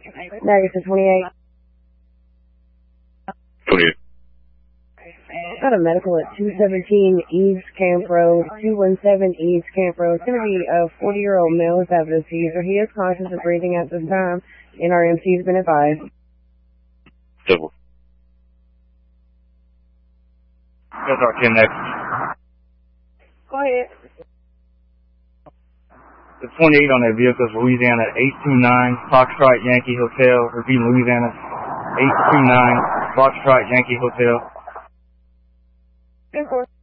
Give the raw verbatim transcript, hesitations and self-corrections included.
Negative twenty-eight. twenty-eight. Got a medical at two seventeen East Camp Road, two one seven East Camp Road. It's going to be a forty-year-old male with evidence seizure. He is conscious of breathing at this time. N R M C has been advised. Double. That's our ten next. Go ahead. The twenty-eight on that vehicle is Louisiana eight two nine Foxtrot Yankee Hotel, repeat Louisiana eight two nine Foxtrot Yankee Hotel. Of course.